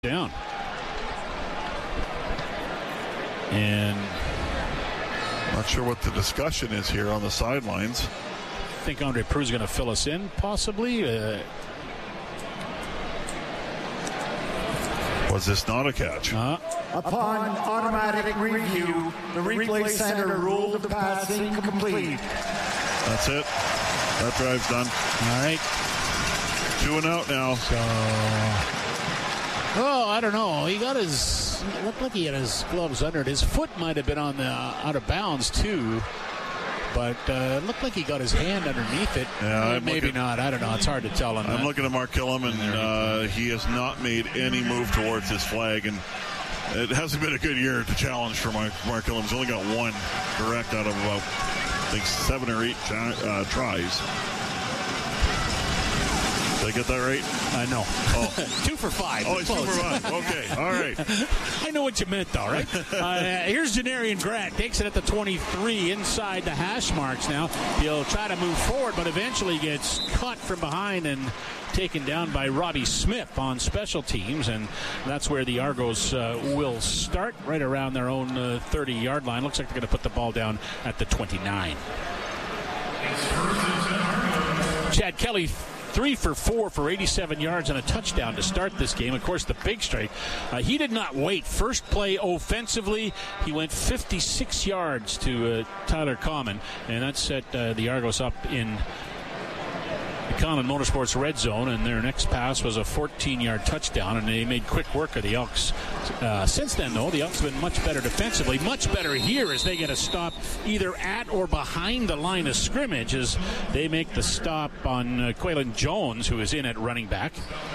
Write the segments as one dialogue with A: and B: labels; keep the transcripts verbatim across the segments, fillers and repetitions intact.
A: down. And
B: not sure what the discussion is here on the sidelines.
A: I think Andre Proulx is going to fill us in, possibly. Uh,
B: Was this not a catch?
A: uh,
C: Upon automatic review, the replay center ruled the pass incomplete.
B: That's it. That drive's done.
A: all right.
B: Two and out now.
A: So, oh, I don't know. He got his. It looked like he had his gloves under it. His foot might have been on the uh, out of bounds too, but uh, it looked like he got his hand underneath it.
B: Yeah,
A: Uh,
B: I'm
A: maybe
B: looking-
A: not. I don't know. It's hard to tell. On
B: I'm
A: that.
B: looking at Mark Killam, and uh, he has not made any move towards his flag. And it hasn't been a good year to challenge for Mark, Mark Killam. He's only got one correct out of about, I think, seven or eight uh, tries. Did I get that right?
A: I know.
B: Oh.
A: Two for five.
B: Oh, it's two
A: Close.
B: for five. Okay, all right.
A: I know what you meant, though, right? uh, here's Janarian Grant. Takes it at the twenty-three inside the hash marks now. He'll try to move forward, but eventually gets caught from behind and taken down by Robbie Smith on special teams. And that's where the Argos uh, will start, right around their own uh, thirty-yard line. Looks like they're going to put the ball down at the twenty-nine. Chad Kelly, three for four for eighty-seven yards and a touchdown to start this game. Of course, the big strike. Uh, he did not wait. First play offensively, he went fifty-six yards to uh, Tyler Common, and that set uh, the Argos up in the Common Motorsports red zone, and their next pass was a fourteen-yard touchdown, and they made quick work of the Elks. Uh, since then, though, the Elks have been much better defensively, much better here as they get a stop either at or behind the line of scrimmage as they make the stop on uh, Quaylen Jones, who is in at running back.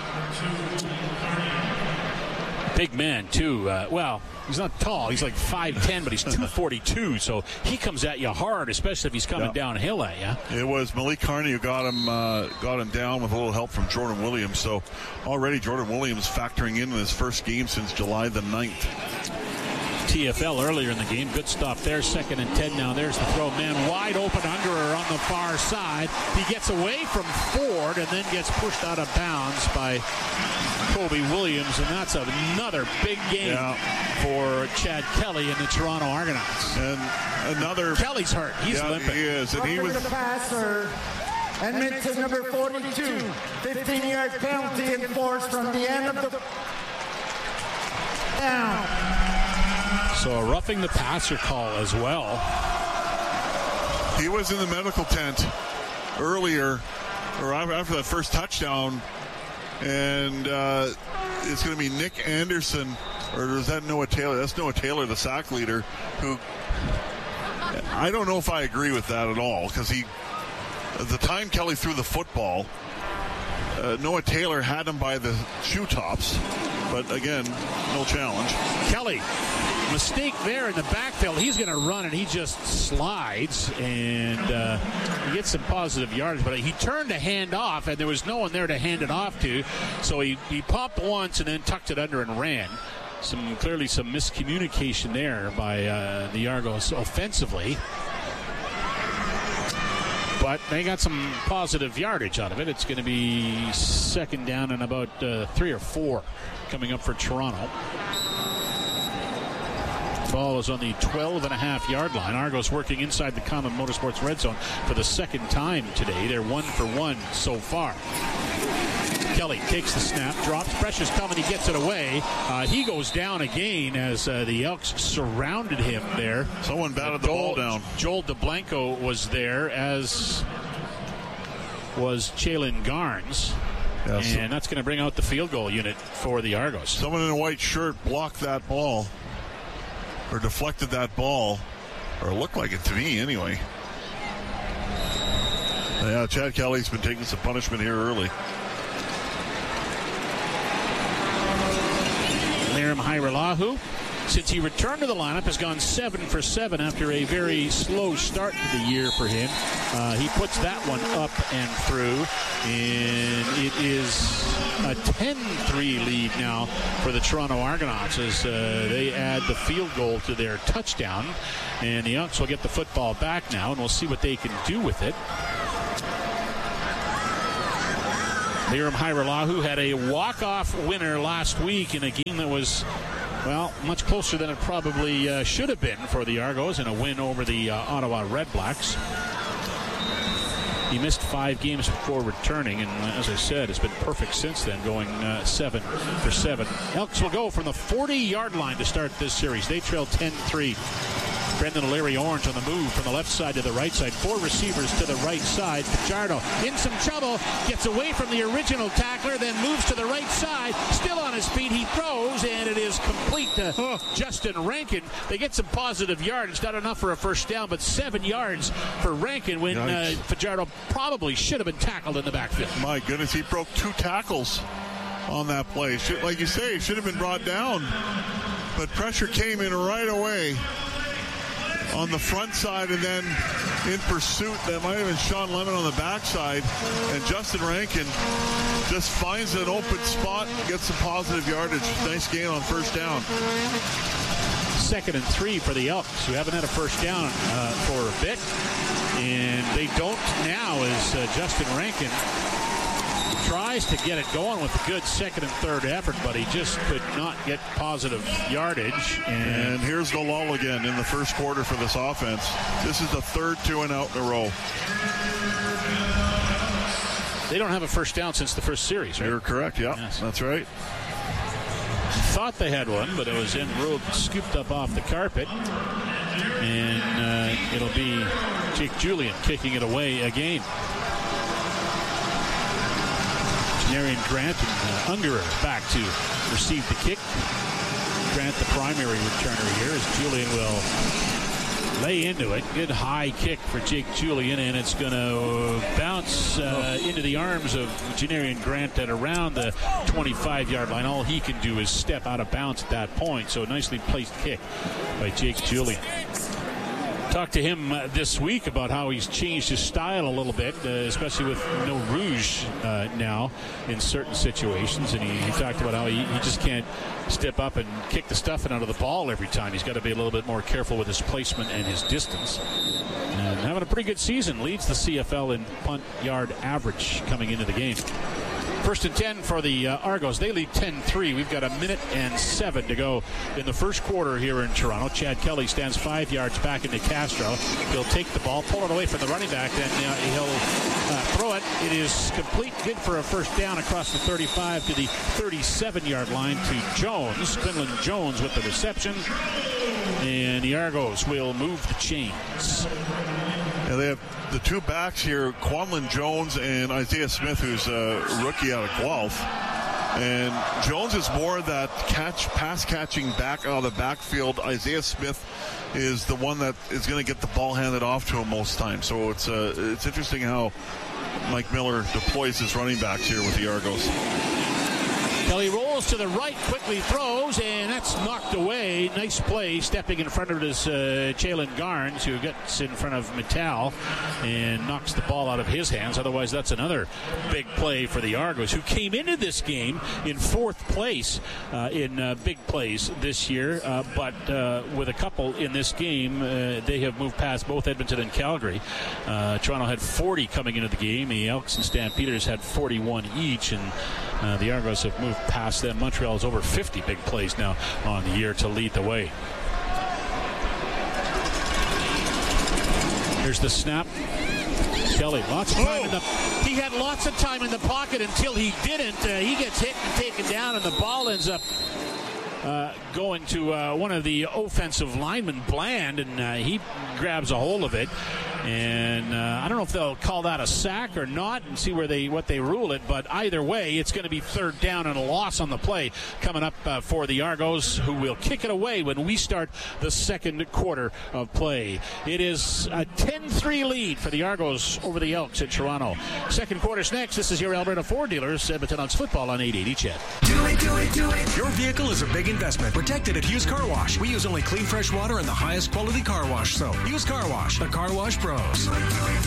A: Big man, too. Uh, well, he's not tall. He's like five ten, but he's two forty-two, so he comes at you hard, especially if he's coming
B: Yeah.
A: downhill at you.
B: It was Malik Carney who got him uh, got him down with a little help from Jordan Williams. So already Jordan Williams factoring in his first game since July the ninth.
A: T F L earlier in the game. Good stop there. Second and ten now. There's the throw. Man wide open under her on the far side. He gets away from Ford and then gets pushed out of bounds by Kobe Williams, and that's another big game
B: Yeah.
A: for Chad Kelly and the Toronto Argonauts.
B: And another.
A: Kelly's hurt. He's
B: yeah,
A: limping.
B: he is. And he
C: Roughing
B: was.
C: the passer. Edmonton number forty-two. fifteen-yard penalty enforced from the end of the down.
A: So a roughing the passer call as well.
B: He was in the medical tent earlier, or after that first touchdown, and uh, it's going to be Nick Anderson, or is that Noah Taylor? That's Noah Taylor, the sack leader, who I don't know if I agree with that at all, because he, at the time Kelly threw the football, uh, Noah Taylor had him by the shoe tops, but again, no challenge.
A: Kelly, mistake there in the backfield. He's going to run, and he just slides, and uh, he gets some positive yards. But he turned to hand off, and there was no one there to hand it off to. So he, he popped once and then tucked it under and ran. Some clearly some miscommunication there by uh, the Argos offensively. But they got some positive yardage out of it. It's going to be second down and about uh, three or four coming up for Toronto. Ball is on the twelve and a half yard line. Argos working inside the Common Motorsports red zone for the second time today. They're one for one so far. Kelly takes the snap, drops, pressure's coming, he gets it away. Uh, he goes down again as uh, the Elks surrounded him there.
B: Someone batted the
A: Joel,
B: ball down.
A: Joel DeBlanco was there, as was Chalin Garnes.
B: Yeah, so
A: And that's going to bring out the field goal unit for the Argos.
B: someone in a white shirt blocked that ball, or deflected that ball, or it looked like it to me anyway. Yeah, Chad Kelly's been taking some punishment here early.
A: Liram Hairelahu, since he returned to the lineup, has gone seven for seven after a very slow start to the year for him. Uh, he puts that one up and through, and it is a ten three lead now for the Toronto Argonauts as uh, they add the field goal to their touchdown, and the Elks will get the football back now, and we'll see what they can do with it. Liram Hajrullahu had a walk-off winner last week in a game that was, well, much closer than it probably uh, should have been for the Argos in a win over the uh, Ottawa Redblacks. He missed five games before returning, and as I said, it's been perfect since then, going uh, seven for seven. Elks will go from the forty-yard line to start this series. They trail ten three. Brendan O'Leary Orange on the move from the left side to the right side. Four receivers to the right side. Fajardo in some trouble. Gets away from the original tackler, then moves to the right side. Still on his feet. He throws, and it is complete to oh. Justin Rankin. They get some positive yardage. Not enough for a first down, but seven yards for Rankin when uh, Fajardo probably should have been tackled in the backfield.
B: My goodness, he broke two tackles on that play. Should, like you say, should have been brought down. But pressure came in right away on the front side, and then in pursuit, that might have been Sean Lemon on the backside, and Justin Rankin just finds an open spot, gets some positive yardage. Nice gain on first down.
A: Second and three for the Elks, who haven't had a first down uh, for a bit, and they don't now as uh, Justin Rankin tries to get it going with a good second and third effort, but he just could not get positive yardage.
B: And, and here's the lull again in the first quarter for this offense. This is the third two and out in a row.
A: They don't have a first down since the first series, right?
B: You're correct, yeah. Yes. That's right.
A: Thought they had one, but it was in road, scooped up off the carpet. And uh, it'll be Jake Julian kicking it away again. Janarian Grant and uh, Ungerer back to receive the kick. Grant, the primary returner here, as Julian will lay into it. Good high kick for Jake Julian, and it's going to bounce uh, into the arms of Janarian Grant at around the twenty-five-yard line. All he can do is step out of bounds at that point. So a nicely placed kick by Jake Julian. Talked to him uh, this week about how he's changed his style a little bit, uh, especially with no rouge uh, now in certain situations. And he, he talked about how he, he just can't step up and kick the stuffing out of the ball every time. He's got to be a little bit more careful with his placement and his distance. And having a pretty good season, leads the C F L in punt yard average coming into the game. First and ten for the uh, Argos. They lead ten three. We've got a minute and seven to go in the first quarter here in Toronto. Chad Kelly stands five yards back into Castro. He'll take the ball, pull it away from the running back, and uh, he'll uh, throw it. It is complete, good for a first down across the thirty-five to the thirty-seven-yard line to Jones. Quinlan Jones with the reception. And the Argos will move the chains.
B: Yeah, they have the two backs here, Quinlan Jones and Isaiah Smith, who's a rookie out of Guelph. And Jones is more that catch, pass-catching back out of the backfield. Isaiah Smith is the one that is going to get the ball handed off to him most times. So it's uh, it's interesting how Mike Miller deploys his running backs here with the Argos.
A: Kelly rolls to the right, quickly throws, and that's knocked away. Nice play, stepping in front of his uh, Jalen Garnes, who gets in front of Mittal and knocks the ball out of his hands. Otherwise, that's another big play for the Argos, who came into this game in fourth place uh, in uh, big plays this year. Uh, but uh, with a couple in this game, uh, they have moved past both Edmonton and Calgary. Uh, Toronto had forty coming into the game. The Elks and Stampeders had forty-one each, and uh, the Argos have moved past them. Montreal is over fifty big plays now on the year to lead the way. Here's the snap. Kelly, lots of time in the he had lots of time in the pocket until he didn't. Uh, he gets hit and taken down, and the ball ends up uh, going to uh, one of the offensive linemen, Bland, and uh, he grabs a hold of it. And uh, I don't know if they'll call that a sack or not, and see where they what they rule it. But either way, it's going to be third down and a loss on the play coming up uh, for the Argos, who will kick it away when we start the second quarter of play. It is a ten three lead for the Argos over the Elks in Toronto. Second quarter's next. This is your Alberta Ford dealers, Edmonton Oaks football on eight eighty C H E D.
D: Do it, do it, do it. Your vehicle is a big investment. Protected at Hughes Car Wash. We use only clean, fresh water and the highest quality car wash soap. Hughes Car Wash, the Car Wash Pros.
E: Find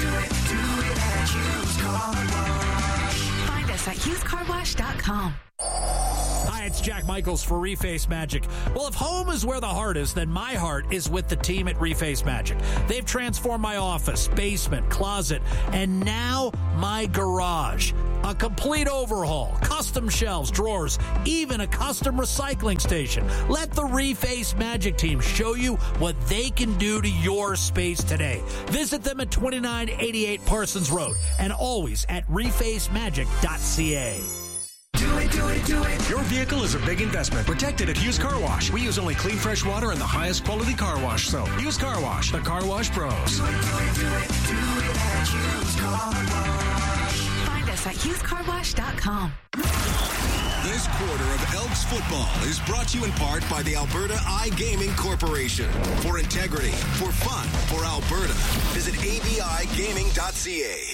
E: us at hughes car wash dot com.
F: Hi, it's Jack Michaels for Reface Magic. Well, if home is where the heart is, then my heart is with the team at Reface Magic. They've transformed my office, basement, closet, and now my garage. a complete overhaul, custom shelves, drawers, even a custom recycling station. Let the Reface Magic team show you what they can do to your space today. Visit them at twenty-nine eighty-eight Parsons Road and always at reface magic dot c a.
D: Do it, do it, do it. Your vehicle is a big investment. Protected at Hughes Car Wash. We use only clean, fresh water and the highest quality car wash soap. Hughes Car Wash, the Car Wash Pros.
E: Do it, do it, do it, do it at Hughes Car Wash. Find us at hughes car wash dot com.
G: This quarter of Elks football is brought to you in part by the Alberta iGaming Corporation. For integrity, for fun, for Alberta. Visit a b i gaming dot c a.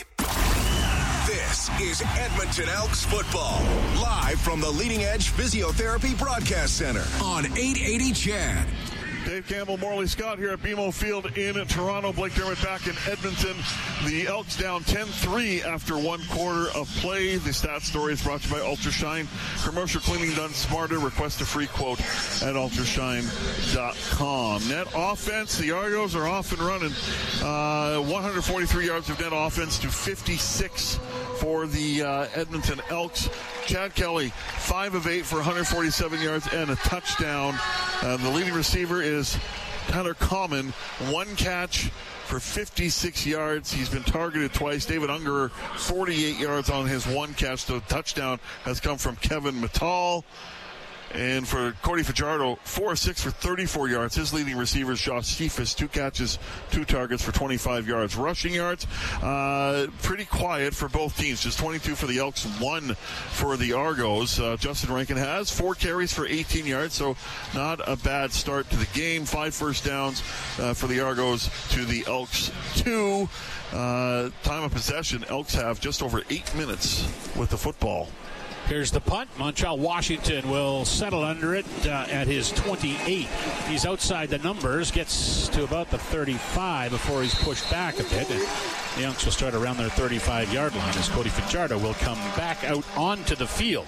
G: This is Edmonton Elks football, live from the Leading Edge Physiotherapy Broadcast Center on eight eighty C H A D.
B: Dave Campbell, Morley Scott here at B M O Field in Toronto. Blake Dermott back in Edmonton. The Elks down ten three after one quarter of play. The stat story is brought to you by Ultrashine. Commercial cleaning done smarter. Request a free quote at ultrashine dot com. Net offense, the Argos are off and running. Uh, one hundred forty-three yards of net offense to fifty-six for the uh, Edmonton Elks. Chad Kelly, five of eight for one hundred forty-seven yards and a touchdown. Uh, the leading receiver is Tyler Common, one catch for fifty-six yards. He's been targeted twice. David Ungerer, forty-eight yards on his one catch. The touchdown has come from Kevin Mittal. And for Cody Fajardo, four of six for thirty-four yards. His leading receiver is Josh Cephas, two catches, two targets for twenty-five yards. Rushing yards, uh, pretty quiet for both teams. Just twenty-two for the Elks, one for the Argos. Uh, Justin Rankin has four carries for eighteen yards, so not a bad start to the game. Five first downs uh, for the Argos to the Elks, two. Uh, time of possession, Elks have just over eight minutes with the football.
A: Here's the punt. Montreal Washington will settle under it uh, at his twenty-eight. He's outside the numbers, gets to about the thirty-five before he's pushed back a bit. And the Elks will start around their thirty-five-yard line as Cody Fajardo will come back out onto the field.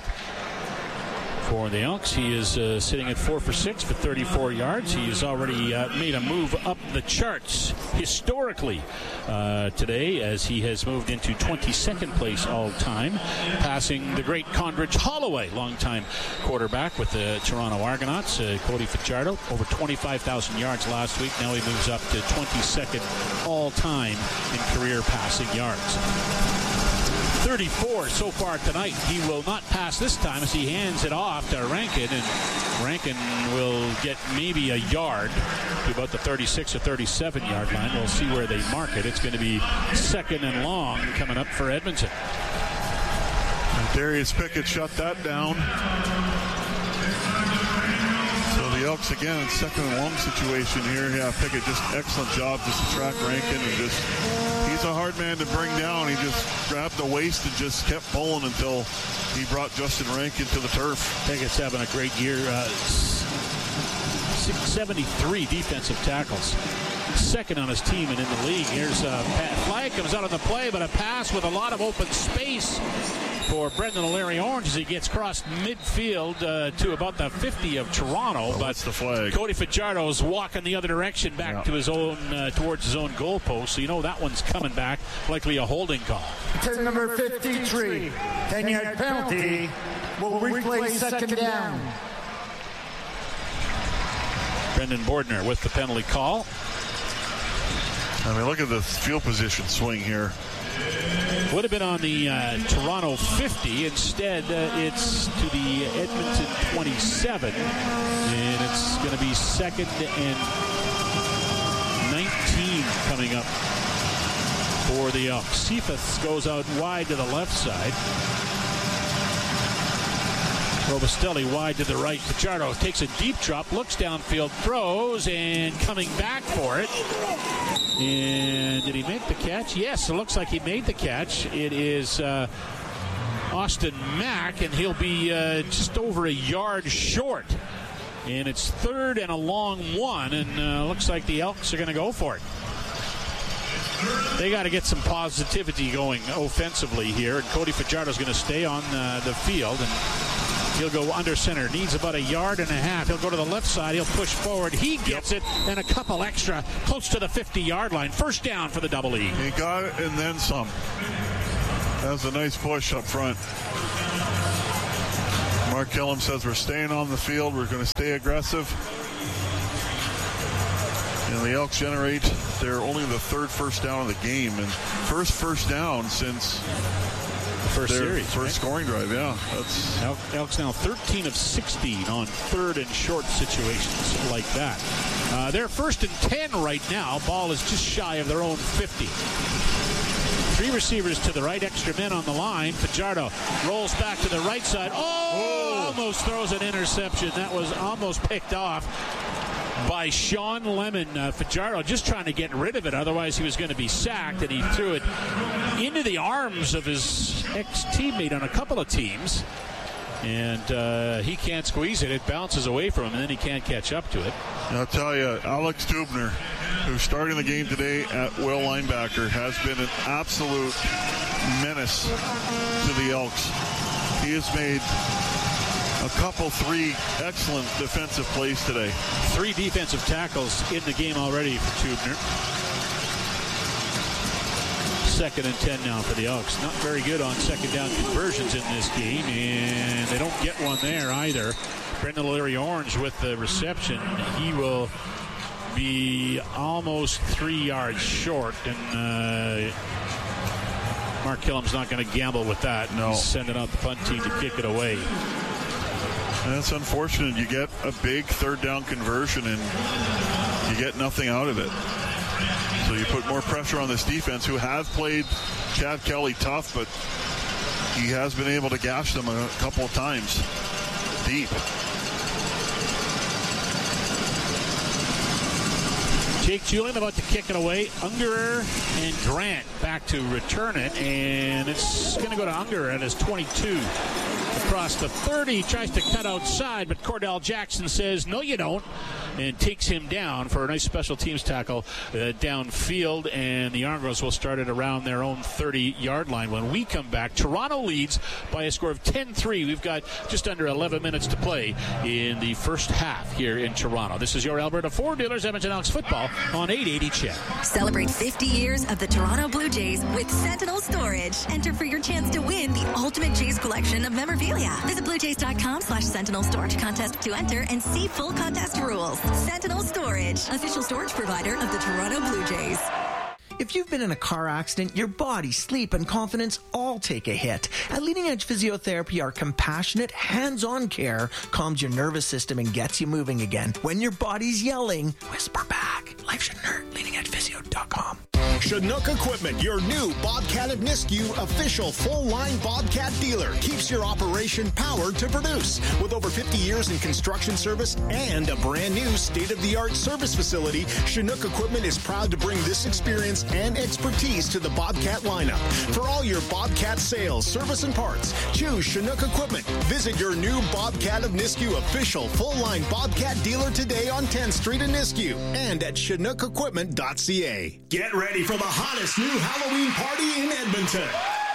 A: For the Elks, he is uh, sitting at four for six for thirty-four yards. He has already uh, made a move up the charts historically uh, today, as he has moved into twenty-second place all-time, passing the great Condridge Holloway, longtime quarterback with the Toronto Argonauts. Uh, Cody Fajardo, over twenty-five thousand yards last week. Now he moves up to twenty-second all-time in career passing yards. thirty-four so far tonight. He will not pass this time as he hands it off to Rankin, and Rankin will get maybe a yard to about the thirty-six or thirty-seven yard line. We'll see where they mark it. It's going to be second and long coming up for Edmonton.
B: And Darius Pickett shut that down. So the Elks again in second and long situation here. Yeah, Pickett just excellent job just to track Rankin, and just he's a hard man to bring down. He just grabbed the waist and just kept pulling until he brought Justin Rankin to the turf.
A: Pickett's having a great year. Uh, seventy-three defensive tackles. Second on his team and in the league. Here's a flag comes out on the play, but a pass with a lot of open space for Brendan O'Leary Orange as he gets crossed midfield uh, to about the fifty of Toronto.
B: Oh,
A: but
B: the flag.
A: Cody Fajardo's walking the other direction back yeah. to his own, uh, towards his own goalpost. So you know that one's coming back, likely a holding call.
C: To number fifty-three, ten-yard penalty will replay second down.
A: Brendan Bordner with the penalty call.
B: I mean, look at the field position swing here.
A: Would have been on the uh, Toronto fifty. Instead, uh, it's to the Edmonton twenty-seven. And it's going to be second and nineteen coming up for the Elks. Cephas goes out wide to the left side. Robustelli wide to the right. Fajardo takes a deep drop, looks downfield, throws, and coming back for it. And did he make the catch? Yes, it looks like he made the catch. It is uh, Austin Mack, and he'll be uh, just over a yard short. And it's third and a long one, and uh, looks like the Elks are going to go for it. They got to get some positivity going offensively here, and Cody Fajardo's going to stay on uh, the field, and he'll go under center. Needs about a yard and a half. He'll go to the left side. He'll push forward. He gets it, and a couple extra close to the fifty-yard line. First down for the Double E.
B: He got it and then some. That was a nice push up front. Mark Killam says we're staying on the field. We're going to stay aggressive. And the Elks generate their only the third first down of the game, and first first down since
A: the first
B: their
A: series,
B: first
A: right?
B: scoring drive. Yeah, that's
A: El- Elks now thirteen of sixteen on third and short situations like that. Uh, they're first and ten right now. Ball is just shy of their own fifty. Three receivers to the right, extra men on the line. Fajardo rolls back to the right side. Oh, oh! Almost throws an interception. That was almost picked off by Sean Lemon. uh, Fajardo just trying to get rid of it, otherwise he was going to be sacked, and he threw it into the arms of his ex-teammate on a couple of teams, and uh, he can't squeeze it. It bounces away from him, and then he can't catch up to it.
B: I'll tell you, Alex Dubner, who's starting the game today at will linebacker, has been an absolute menace to the Elks. He has made a couple, three excellent defensive plays today.
A: Three defensive tackles in the game already for Tubner. Second and ten now for the Elks. Not very good on second down conversions in this game, and they don't get one there either. Brendan O'Leary-Orange with the reception. He will be almost three yards short, and uh, Mark Killam's not going to gamble with that.
B: No.
A: He's sending out the punt team to kick it away.
B: That's unfortunate. You get a big third down conversion and you get nothing out of it. So you put more pressure on this defense, who has played Chad Kelly tough, but he has been able to gash them a couple of times deep.
A: Jake Julian about to kick it away. Ungerer and Grant back to return it, and it's going to go to Ungerer at his twenty-two. Across the thirty, tries to cut outside, but Cordell Jackson says, no, you don't, and takes him down for a nice special teams tackle uh, downfield, and the Argos will start it around their own thirty-yard line. When we come back, Toronto leads by a score of ten three. We've got just under eleven minutes to play in the first half here in Toronto. This is your Alberta Ford Dealers Edmonton Elks football on eight eighty C H E D.
E: Celebrate fifty years of the Toronto Blue Jays with Sentinel Storage. Enter for your chance to win the ultimate Jays collection of memorabilia. Visit bluejays.com slash Sentinel Storage contest to enter and see full contest rules. Sentinel Storage, official storage provider of the Toronto Blue Jays.
H: If you've been in a car accident, your body, sleep, and confidence all take a hit. At Leading Edge Physiotherapy, our compassionate, hands-on care calms your nervous system and gets you moving again. When your body's yelling, whisper back. Life shouldn't hurt. leading edge physio dot com.
I: Chinook Equipment, your new Bobcat of Nisku official full-line Bobcat dealer, keeps your operation powered to produce. With over fifty years in construction service and a brand new state-of-the-art service facility, Chinook Equipment is proud to bring this experience and expertise to the Bobcat lineup. For all your Bobcat sales, service, and parts, choose Chinook Equipment. Visit your new Bobcat of Nisku official full-line Bobcat dealer today on tenth Street in Nisku and at chinook equipment dot c a. Get ready for the hottest new Halloween party in Edmonton.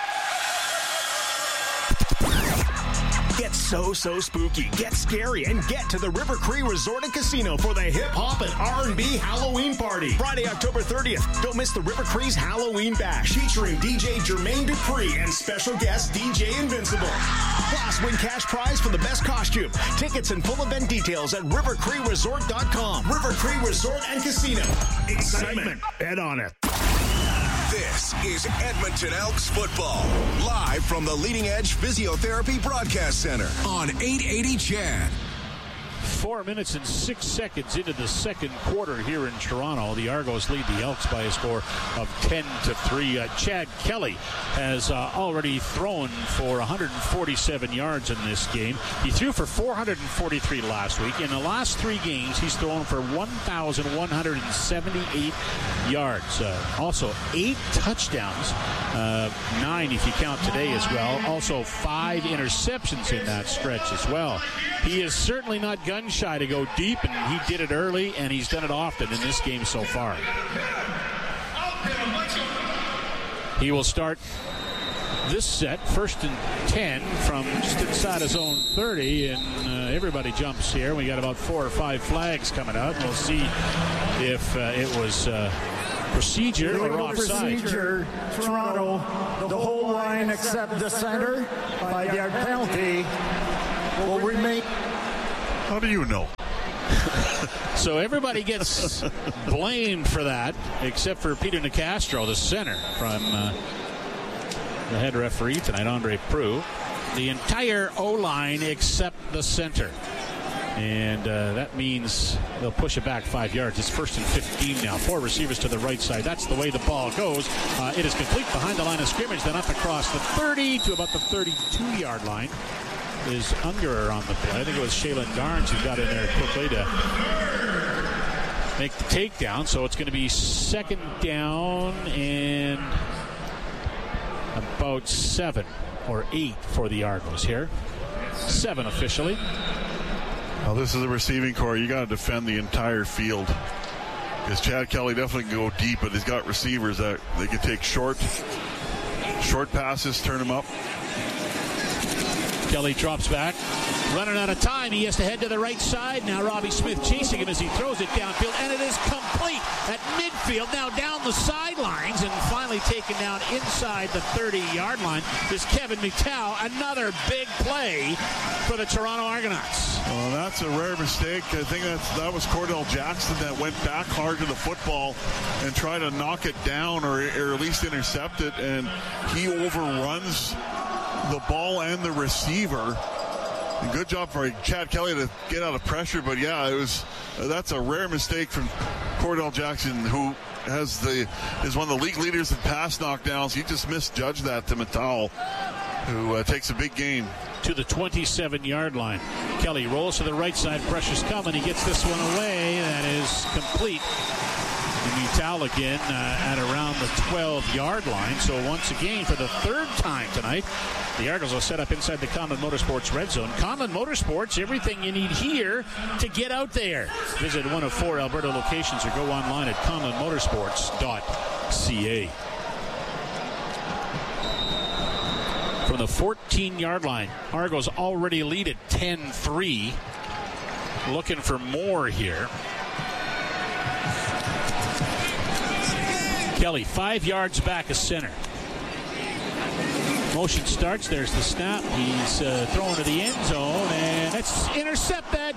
I: Get so, so spooky, get scary, and get to the River Cree Resort and Casino for the hip-hop and R and B Halloween party. Friday, October thirtieth. Don't miss the River Cree's Halloween Bash, featuring D J Jermaine Dupree and special guest D J Invincible. Plus, win cash prize for the best costume. Tickets and full event details at river cree resort dot com. River Cree Resort and Casino. Excitement. Bet on it.
G: This is Edmonton Elks football, live from the Leading Edge Physiotherapy Broadcast Center on eight eighty C H E D.
A: Four minutes and six seconds into the second quarter here in Toronto. The Argos lead the Elks by a score of ten to three. Uh, Chad Kelly has uh, already thrown for one hundred forty-seven yards in this game. He threw for four hundred forty-three last week. In the last three games, he's thrown for one thousand one hundred seventy-eight yards. Uh, also, eight touchdowns, uh, nine if you count today as well. Also, five interceptions in that stretch as well. He is certainly not gun shy to go deep, and he did it early, and he's done it often in this game so far. He will start this set, first and ten from just inside his own thirty, and uh, everybody jumps here. We got about four or five flags coming out. We'll see if uh, it was uh, Procedure or
C: Illegal
A: offside?
C: procedure, Toronto. The whole line except the center, five-yard penalty will remain.
B: How do you know?
A: So everybody gets blamed for that, except for Peter Nicastro, the center, from uh, the head referee tonight, Andre Prue. The entire O-line except the center. And uh, that means they'll push it back five yards. It's first and fifteen now. Four receivers to the right side. That's the way the ball goes. Uh, it is complete behind the line of scrimmage, then up across the thirty to about the thirty-two-yard line. Is Ungerer on the play. I think it was Shaylin Garnes who got in there quickly to make the takedown. So it's going to be second down and about seven or eight for the Argos here. Seven officially.
B: Well, this is a receiving core. You got to defend the entire field. Because Chad Kelly definitely can go deep, but he's got receivers that they can take short, short passes, turn them up.
A: Kelly drops back, running out of time. He has to head to the right side. Now Robbie Smith chasing him as he throws it downfield, and it is complete at midfield. Now down the sidelines, and finally taken down inside the thirty-yard line is Kevin McTowell. Another big play for the Toronto Argonauts.
B: Well, that's a rare mistake. I think that's, that was Cordell Jackson that went back hard to the football and tried to knock it down or, or at least intercept it, and he overruns the ball and the receiver. And good job for Chad Kelly to get out of pressure, but yeah, it was uh, that's a rare mistake from Cordell Jackson, who has the is one of the league leaders in pass knockdowns. He just misjudged that to McTowell, who uh, takes a big gain.
A: To the twenty-seven-yard line. Kelly rolls to the right side. Pressure's coming. He gets this one away. That is complete. And McTowell again uh, at around the twelve-yard line. So once again, for the third time tonight, the Argos will set up inside the Conlon Motorsports red zone. Conlon Motorsports, everything you need here to get out there. Visit one of four Alberta locations or go online at conlon motorsports dot c a. From the fourteen-yard line, Argos already lead at ten three. Looking for more here. Kelly, five yards back of center. Motion starts. There's the snap. He's uh, throwing to the end zone, and it's intercepted.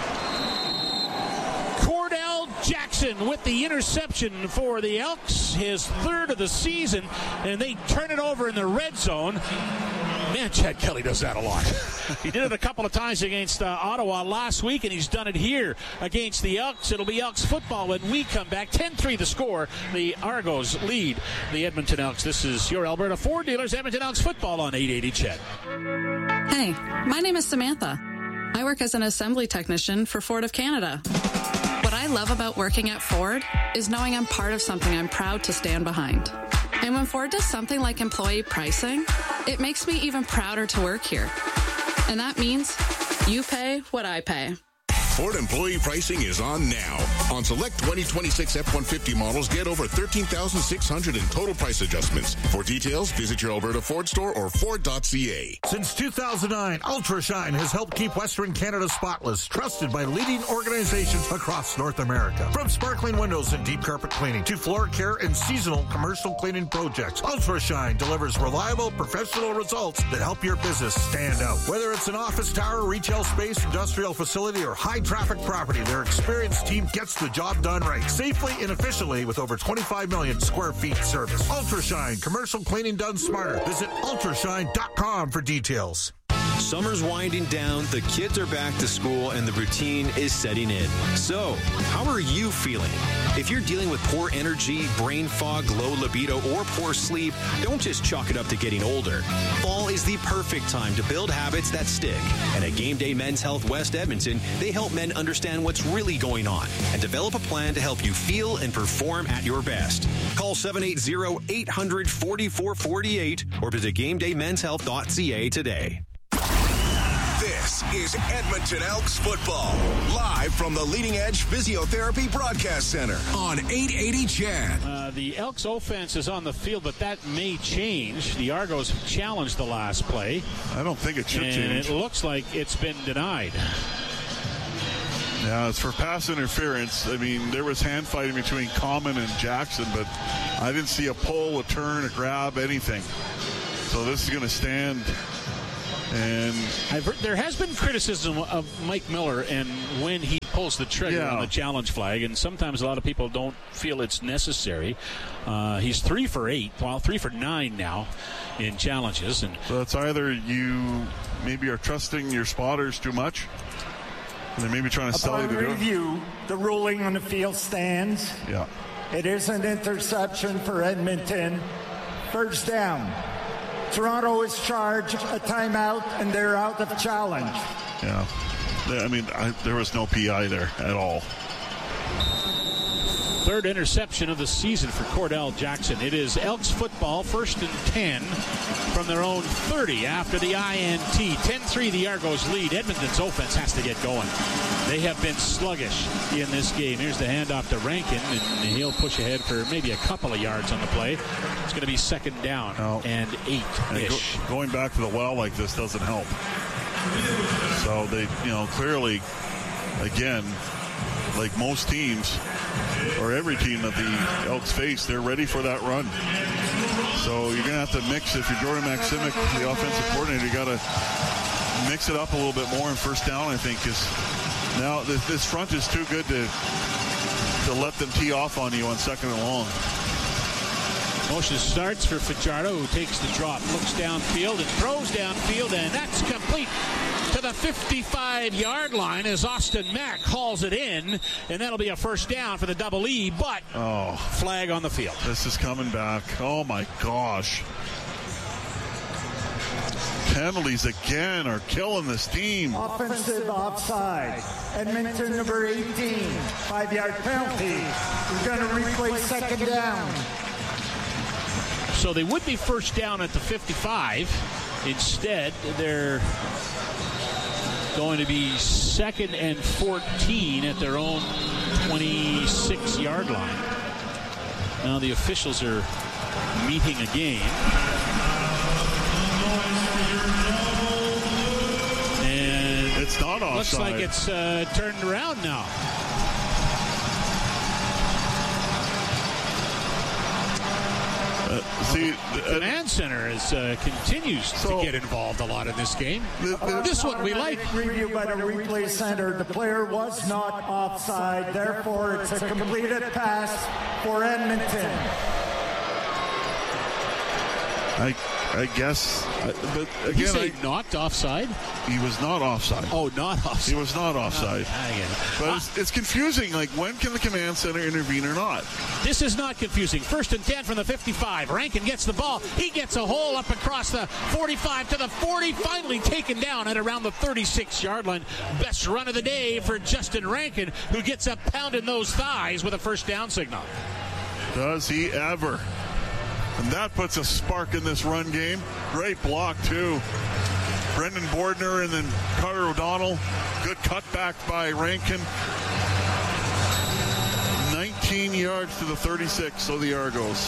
A: Cordell Jackson with the interception for the Elks, his third of the season, and they turn it over in the red zone. Man, Chad Kelly does that a lot. He did it a couple of times against uh, Ottawa last week, and he's done it here against the Elks. It'll be Elks football when we come back. ten three the score. The Argos lead the Edmonton Elks. This is your Alberta Ford Dealers Edmonton Elks football on eight eighty C H E D.
J: Hey, my name is Samantha. I work as an assembly technician for Ford of Canada. What I love about working at Ford is knowing I'm part of something I'm proud to stand behind. And when Ford does something like employee pricing, it makes me even prouder to work here. And that means you pay what I pay.
K: Ford employee pricing is on now. On select twenty twenty-six F one fifty models, get over thirteen thousand six hundred in total price adjustments. For details, visit your Alberta Ford store or ford dot c a.
F: Since two thousand nine, UltraShine has helped keep Western Canada spotless, trusted by leading organizations across North America. From sparkling windows and deep carpet cleaning to floor care and seasonal commercial cleaning projects, UltraShine delivers reliable, professional results that help your business stand out. Whether it's an office tower, retail space, industrial facility, or high traffic property, their experienced team gets the job done right, safely and efficiently with over twenty-five million square feet service. UltraShine, commercial cleaning done smarter. Visit ultrashine dot com for details.
L: Summer's winding down, the kids are back to school, and the routine is setting in. So, how are you feeling? If you're dealing with poor energy, brain fog, low libido, or poor sleep, don't just chalk it up to getting older. Fall is the perfect time to build habits that stick. And at Game Day Men's Health West Edmonton, they help men understand what's really going on and develop a plan to help you feel and perform at your best. Call seven eight zero, eight hundred, forty-four forty-eight or visit game day men's health dot c a today.
G: This is Edmonton Elks football, live from the Leading Edge Physiotherapy Broadcast Center on eight eighty C H E D.
A: Uh, the Elks offense is on the field, but that may change. The Argos have challenged the last play.
B: I don't think it should
A: and
B: change.
A: It looks like it's been denied.
B: Yeah, it's for pass interference. I mean, there was hand fighting between Common and Jackson, but I didn't see a pull, a turn, a grab, anything. So this is going to stand. And
A: I've heard, there has been criticism of Mike Miller and when he pulls the trigger
B: yeah.
A: on the challenge flag, and sometimes a lot of people don't feel it's necessary. Uh, he's three for eight, well, three for nine now in challenges, and
B: so it's either you maybe are trusting your spotters too much, and they may be trying to sell you to do it.
C: Review, the ruling on the field stands.
B: Yeah,
C: it is an interception for Edmonton. First down. Toronto is charged a timeout, and they're out of challenge.
B: Yeah. I mean, I, there was no P I there at all.
A: Third interception of the season for Cordell Jackson. It is Elks football, first and ten from their own thirty after the I N T. ten three the Argos lead. Edmonton's offense has to get going. They have been sluggish in this game. Here's the handoff to Rankin, and he'll push ahead for maybe a couple of yards on the play. It's going to be second down oh. and eight-ish.
B: Go, going back to the well like this doesn't help. So they, you know, clearly, again, like most teams, or every team that the Elks face, they're ready for that run. So you're going to have to mix. If you're Jordan Maksimic, the offensive coordinator, you got to mix it up a little bit more in first down, I think, because now this, this front is too good to to let them tee off on you on second and long.
A: Motion starts for Fajardo, who takes the drop, looks downfield and throws downfield, and that's complete to the fifty-five-yard line as Austin Mack hauls it in, and that'll be a first down for the Double E, but
B: oh,
A: flag on the field.
B: This is coming back. Oh, my gosh. Penalties again are killing this team.
C: Offensive offside. Edmonton number eighteen. Five-yard penalty. We're going to replay second down.
A: So they would be first down at the fifty-five. Instead, they're going to be second and fourteen at their own twenty-six-yard line. Now the officials are meeting again. And
B: it's not offside.
A: Looks like it's uh, turned around now.
B: Uh, see,
A: the command center is uh, continues so, to get involved a lot in this game. The, the, this one we like.
C: Review by the replay center. The player was not offside. Therefore, it's a completed pass for Edmonton.
B: I, I guess, I, but again,
A: Did you say
B: I,
A: not offside?
B: He was not offside.
A: Oh, not offside.
B: He was not offside.
A: Oh,
B: but
A: uh,
B: it's, it's confusing. Like, when can the command center intervene or not?
A: This is not confusing. First and ten from the fifty-five. Rankin gets the ball. He gets a hole up across the forty-five to the forty. Finally taken down at around the thirty-six-yard line. Best run of the day for Justin Rankin, who gets up pounding those thighs with a first down signal.
B: Does he ever? And that puts a spark in this run game. Great block, too. Brendan Bordner and then Carter O'Donnell. Good cutback by Rankin. nineteen yards to the thirty-six, so the Argos.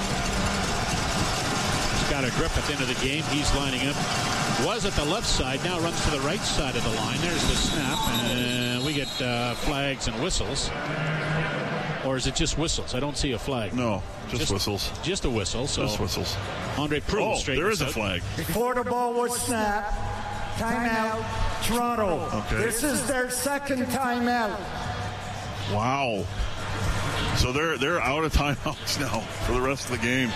A: He's got a grip at the end of the game. He's lining up. Was at the left side, now runs to the right side of the line. There's the snap, and we get uh, flags and whistles. Or is it just whistles? I don't see a flag.
B: No, just, just whistles.
A: Just a whistle. So
B: just whistles.
A: Andre Proulx
B: oh,
A: straight.
B: There is
A: out.
B: a flag.
C: Before the ball was snapped, timeout, Toronto.
B: Okay.
C: This is their second timeout.
B: Wow. So they're they're out of timeouts now for the rest of the game.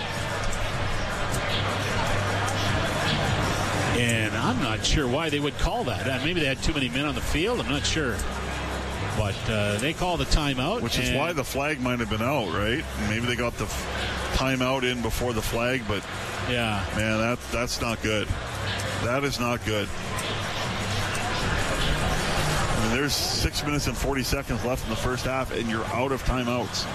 A: And I'm not sure why they would call that. Uh, maybe they had too many men on the field. I'm not sure. But uh, they call the timeout.
B: Which is why the flag might have been out, right? Maybe they got the f- timeout in before the flag, but
A: yeah,
B: man, that that's not good. That is not good. I mean, there's six minutes and forty seconds left in the first half, and you're out of timeouts.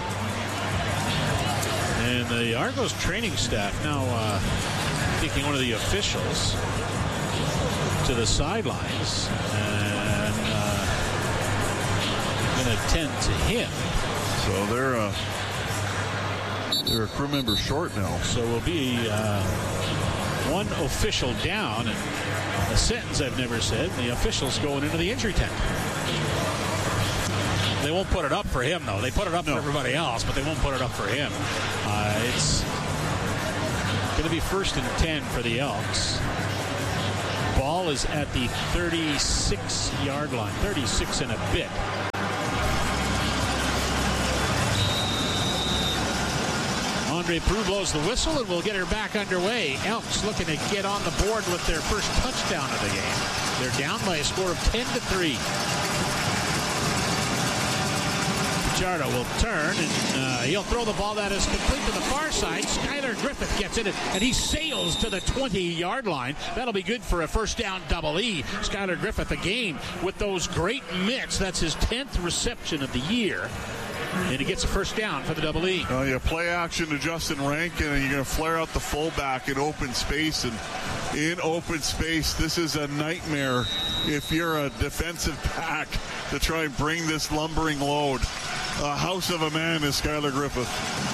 A: And the Argos training staff now uh, taking one of the officials to the sidelines and uh, going to attend to him.
B: So they're uh, they're a crew member short now.
A: So we'll be uh, one official down, and a sentence I've never said. The officials going into the injury tent. they won't put it up for him, though. They put it up no. for everybody else, but they won't put it up for him. Uh, it's going to be first and ten for the Elks. Ball is at the thirty-six-yard line, thirty-six and a bit. Andre Proulx blows the whistle, and we'll get her back underway. Elks looking to get on the board with their first touchdown of the game. They're down by a score of ten to three. Fajardo will turn, and uh, he'll throw the ball that is complete to the far side. Skylar Griffith gets it, and he sails to the twenty-yard line. That'll be good for a first down double E. Skylar Griffith again with those great mitts. That's his tenth reception of the year. And he gets a first down for the double E.
B: Uh, you play action to Justin Rankin, and you're going to flare out the fullback in open space. And in open space, this is a nightmare if you're a defensive back to try and bring this lumbering load. A house of a man is Skylar Griffith.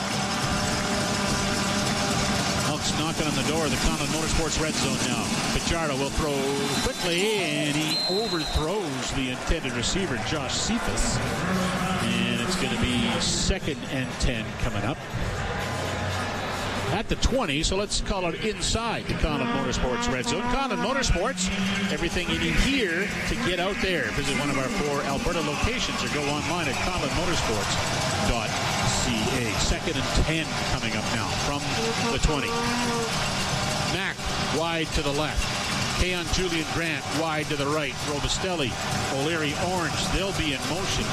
A: Elks knocking on the door of the Conlon Motorsports red zone now. Fajardo will throw quickly, and he overthrows the intended receiver, Josh Cephas. And it's going to be second and ten coming up. At the twenty, so let's call it inside the Conlon Motorsports red zone. Conlon Motorsports, everything you need here to get out there. Visit one of our four Alberta locations or go online at conlon motorsports dot c a. Second and ten coming up now from the twenty. Mack wide to the left. Keon Julian Grant wide to the right. Robustelli, O'Leary Orange, they'll be in motion.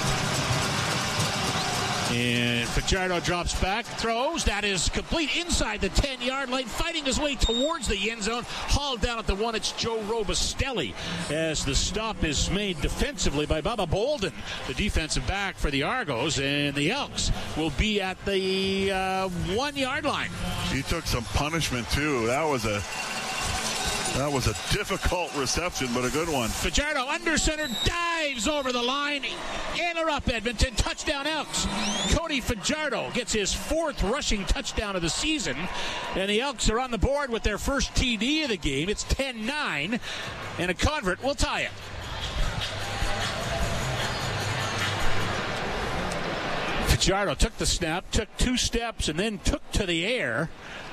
A: And Fajardo drops back, throws. That is complete inside the ten-yard line, fighting his way towards the end zone. Hauled down at the one, it's Joe Robustelli, as the stop is made defensively by Bubba Bolden, the defensive back for the Argos, and the Elks will be at the uh, one-yard line.
B: He took some punishment, too. That was a... That was a difficult reception, but a good one.
A: Fajardo under center, dives over the line. Ailer up, Edmonton. Touchdown, Elks. Cody Fajardo gets his fourth rushing touchdown of the season. And the Elks are on the board with their first T D of the game. It's ten nine, and a convert will tie it. Fajardo took the snap, took two steps, and then took to the air.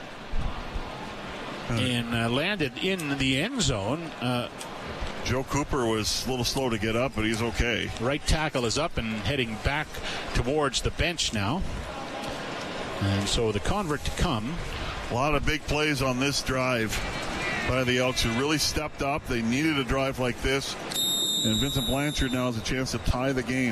A: And uh, landed in the end zone. Uh,
B: Joe Cooper was a little slow to get up, but he's okay.
A: Right tackle is up and heading back towards the bench now. And so the convert to come.
B: A lot of big plays on this drive by the Elks, who really stepped up. They needed a drive like this. And Vincent Blanchard now has a chance to tie the game.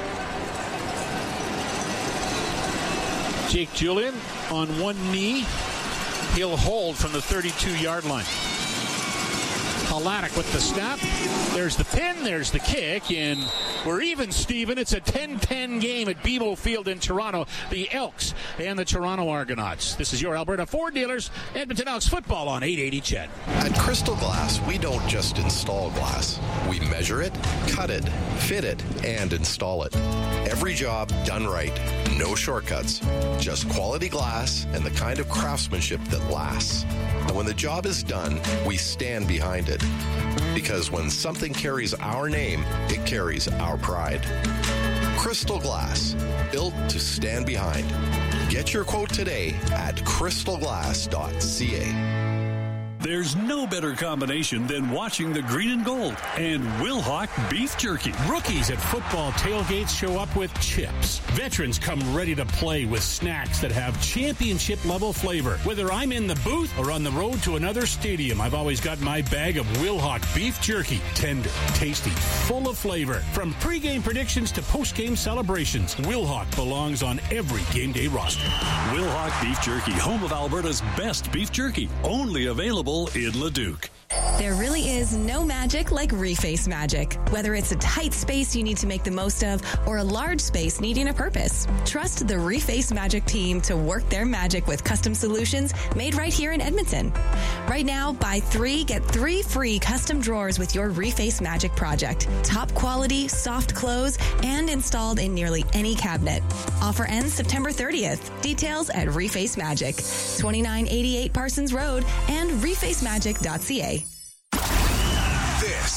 A: Jake Julian on one knee. He'll hold from the thirty-two-yard line. Halatic with the snap. There's the pin. There's the kick. And we're even, Stephen. It's a ten ten game at B M O Field in Toronto. The Elks and the Toronto Argonauts. This is your Alberta Ford dealers. Edmonton Elks football on eight eighty C H E D.
M: At Crystal Glass, we don't just install glass. We measure it, cut it, fit it, and install it. Every job done right. No shortcuts. Just quality glass and the kind of craftsmanship that lasts. And when the job is done, we stand behind it. Because when something carries our name, it carries our pride. Crystal Glass, built to stand behind. Get your quote today at crystal glass dot c a.
N: There's no better combination than watching the green and gold and Wilhauk beef jerky.
O: Rookies at football tailgates show up with chips. Veterans come ready to play with snacks that have championship-level flavor. Whether I'm in the booth or on the road to another stadium, I've always got my bag of Wilhauk beef jerky. Tender, tasty, full of flavor. From pregame predictions to postgame celebrations, Wilhauk belongs on every game day roster.
N: Wilhauk beef jerky, home of Alberta's best beef jerky. Only available in Leduc.
P: There really is no magic like Reface magic. Whether it's a tight space you need to make the most of or a large space needing a purpose, trust the Reface Magic team to work their magic with custom solutions made right here in Edmonton. Right now, buy three, get three free custom drawers with your Reface Magic project. Top quality, soft close, and installed in nearly any cabinet. Offer ends September thirtieth. Details at Reface Magic, twenty-nine eighty-eight Parsons Road and reface magic dot c a.
G: This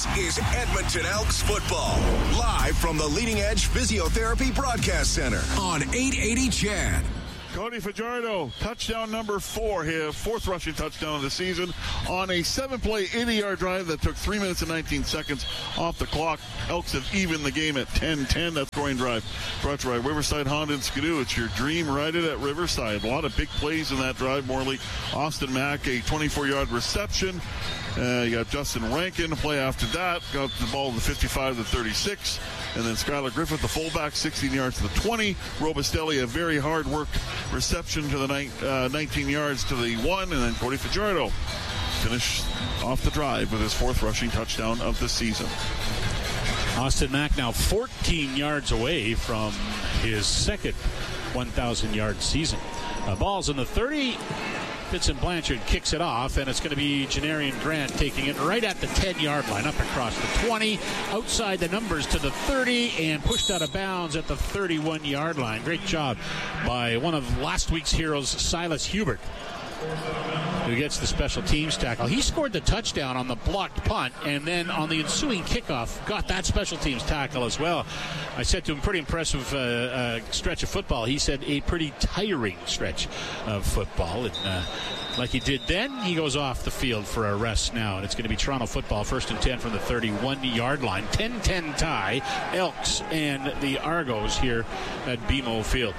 G: is Edmonton Elks football, live from the Leading Edge Physiotherapy Broadcast Center on eight eighty C H E D.
B: Cody Fajardo, touchdown number four, his fourth rushing touchdown of the season on a seven-play, eighty-yard drive that took three minutes and nineteen seconds off the clock. Elks have evened the game at ten ten. That scoring drive brought to you by Riverside Honda and Skidoo. It's your dream ride it at Riverside. A lot of big plays in that drive. Morley, Austin Mack, a twenty-four-yard reception. Uh, you got Justin Rankin to play after that. Got the ball to the fifty-five to thirty-six. And then Skylar Griffith, the fullback, sixteen yards to the twenty. Robustelli, a very hard work reception to the ni- uh, nineteen yards to the one. And then Cody Fajardo finished off the drive with his fourth rushing touchdown of the season.
A: Austin Mack now fourteen yards away from his second one thousand yard season. Uh, ball's in the thirty. Vincent Blanchard kicks it off, and it's going to be Janarian Grant taking it right at the ten-yard line, up across the twenty, outside the numbers to the thirty, and pushed out of bounds at the thirty-one-yard line. Great job by one of last week's heroes, Silas Hubert, who gets the special teams tackle. He scored the touchdown on the blocked punt, and then on the ensuing kickoff, got that special teams tackle as well. I said to him, pretty impressive uh, uh, stretch of football. He said a pretty tiring stretch of football. And uh, like he did then, he goes off the field for a rest now. And it's going to be Toronto football, first and ten from the thirty-one-yard line. ten ten tie, Elks and the Argos here at B M O Field.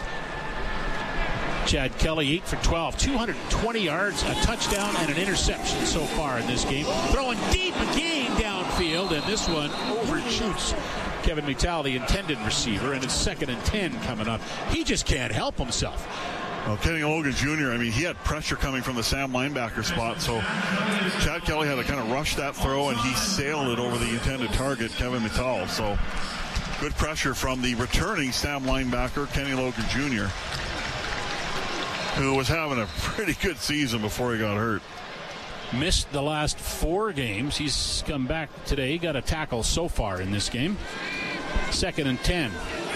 A: Chad Kelly, eight for twelve, two hundred twenty yards, a touchdown, and an interception so far in this game. Throwing deep again downfield, and this one overshoots Kevin Mittal, the intended receiver, and it's second and ten coming up. He just can't help himself.
B: Well, Kenny Logan Junior, I mean, he had pressure coming from the Sam linebacker spot, so Chad Kelly had to kind of rush that throw, and he sailed it over the intended target, Kevin Mittal. So good pressure from the returning Sam linebacker, Kenny Logan Junior, who was having a pretty good season before he got hurt.
A: Missed the last four games. He's come back today. Got a tackle so far in this game. Second and ten.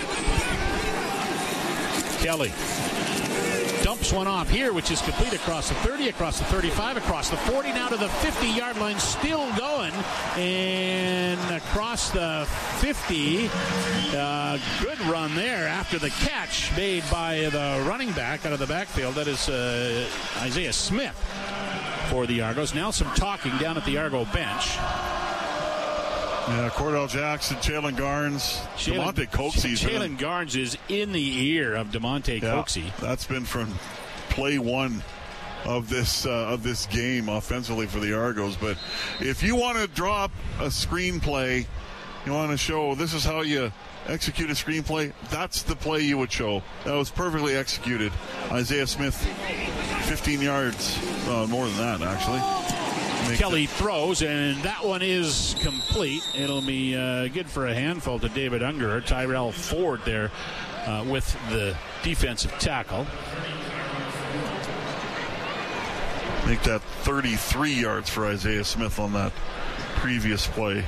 A: Kelly dumps one off here, which is complete across the thirty, across the thirty-five, across the forty, now to the fifty-yard line, still going, and across the fifty. Uh, good run there after the catch made by the running back out of the backfield. That is uh, Isaiah Smith for the Argos. Now some talking down at the Argo bench.
B: Yeah, Cordell Jackson, Jalen Garnes, DeMonte Coxie.
A: Jalen Garnes is in the ear of DeMonte
B: yeah,
A: Coxie.
B: That's been from play one of this uh, of this game offensively for the Argos. But if you want to drop a screenplay, you want to show this is how you execute a screenplay, that's the play you would show. That was perfectly executed. Isaiah Smith, fifteen yards, uh, more than that actually. Make
A: Kelly
B: it.
A: throws, and that one is complete. It'll be uh, good for a handful to David Ungerer. Tyrell Ford there uh, with the defensive tackle.
B: Make that thirty-three yards for Isaiah Smith on that previous play.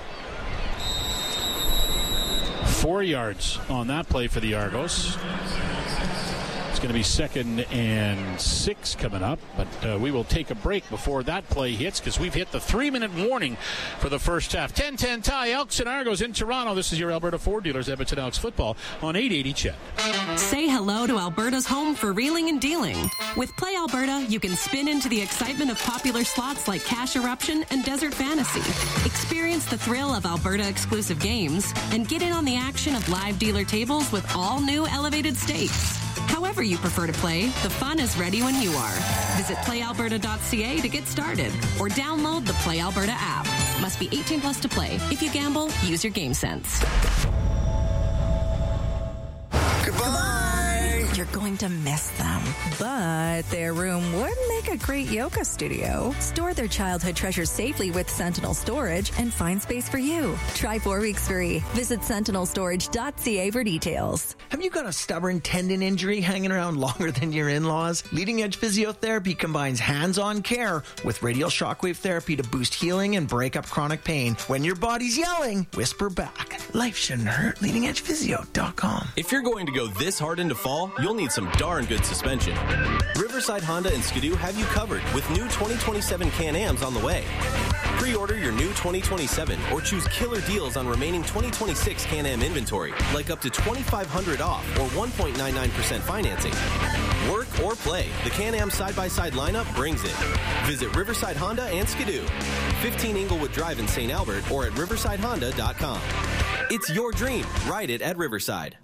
A: Four yards on that play for the Argos. It's going to be second and six coming up, but uh, we will take a break before that play hits because we've hit the three-minute warning for the first half. ten ten tie, Elks and Argos in Toronto. This is your Alberta Ford Dealers, Edmonton Elks football on eight eighty C H E D.
Q: Say hello to Alberta's home for reeling and dealing. With Play Alberta, you can spin into the excitement of popular slots like Cash Eruption and Desert Fantasy. Experience the thrill of Alberta-exclusive games and get in on the action of live dealer tables with all new elevated stakes. However you prefer to play, the fun is ready when you are. Visit play alberta dot c a to get started or download the Play Alberta app. Must be eighteen plus to play. If you gamble, use your game sense.
R: Goodbye. You're going to miss them. But their room would make a great yoga studio. Store their childhood treasures safely with Sentinel Storage and find space for you. Try four weeks free. Visit sentinel storage dot c a for details.
H: Have you got a stubborn tendon injury hanging around longer than your in-laws? Leading Edge Physiotherapy combines hands-on care with radial shockwave therapy to boost healing and break up chronic pain. When your body's yelling, whisper back. Life shouldn't hurt. leading edge physio dot com.
S: If you're going to go this hard into fall, you'll need some darn good suspension. Riverside Honda and Skidoo have you covered with new twenty twenty-seven Can-Ams on the way. Pre-order your new twenty twenty-seven or choose killer deals on remaining twenty twenty-six Can-Am inventory, like up to twenty-five hundred dollars off or one point nine nine percent financing. Work or play, the Can-Am side-by-side lineup brings it. Visit Riverside Honda and Skidoo, fifteen Inglewood Drive in Saint Albert, or at riverside honda dot com. It's your dream. Ride it at Riverside.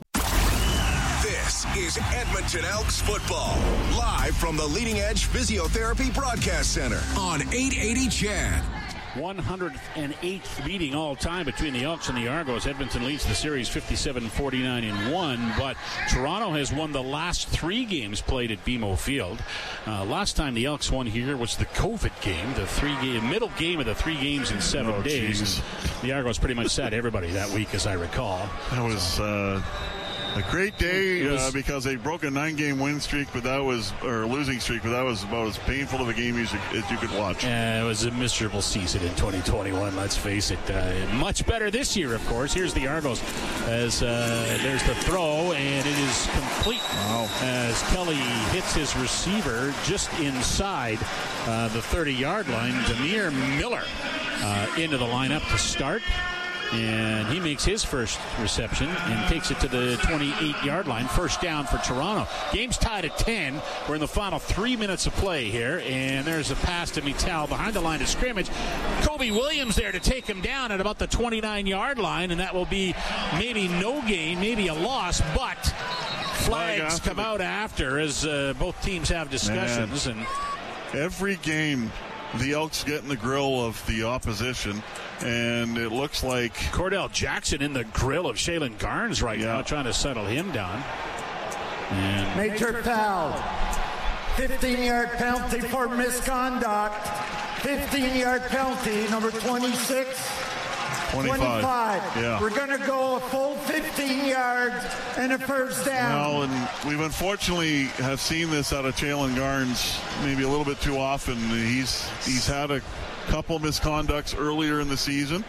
G: This is Edmonton Elks football, live from the Leading Edge Physiotherapy Broadcast Center on eight eighty C H A D.
A: one hundred eighth meeting all time between the Elks and the Argos. Edmonton leads the series fifty-seven forty-nine in one, but Toronto has won the last three games played at B M O Field. Uh, last time the Elks won here was the COVID game, the three game middle game of the three games in seven
B: oh,
A: days. The Argos pretty much sat everybody that week, as I recall.
B: That was uh, a great day
A: was,
B: uh, because they broke a nine-game win streak, but that was or losing streak, but that was about as painful of a game as you, as you could watch.
A: Uh, it was a miserable season in twenty twenty-one. Let's face it. Uh, much better this year, of course. Here's the Argos as uh, there's the throw, and it is complete.
B: Wow.
A: As Kelly hits his receiver just inside uh, the thirty-yard line. Demir Miller uh, into the lineup to start. And he makes his first reception and takes it to the twenty-eight-yard line. First down for Toronto. Game's tied at ten. We're in the final three minutes of play here. And there's a pass to Mittal behind the line of scrimmage. Kobe Williams there to take him down at about the twenty-nine-yard line. And that will be maybe no gain, maybe a loss. But flags come out after as uh, both teams have discussions.
B: Man.
A: And
B: every game, the Elks get in the grill of the opposition. And it looks like
A: Cordell Jackson in the grill of Shaylin Garnes right yeah. now, trying to settle him down. And
C: major foul. fifteen-yard penalty for misconduct. fifteen-yard penalty, number twenty-six.
B: twenty-five.
C: twenty-five.
B: Yeah.
C: We're going to go a full fifteen yards and a first down.
B: Well, and we've unfortunately have seen this out of Shaylin Garnes maybe a little bit too often. He's he's had a couple misconducts earlier in the season.